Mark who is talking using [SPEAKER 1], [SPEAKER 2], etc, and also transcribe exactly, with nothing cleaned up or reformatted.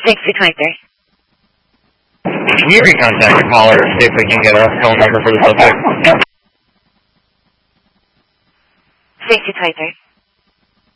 [SPEAKER 1] sixty twenty-three.
[SPEAKER 2] Can you recontact the caller and see if we can get a phone number for the subject?
[SPEAKER 1] sixty twenty-three.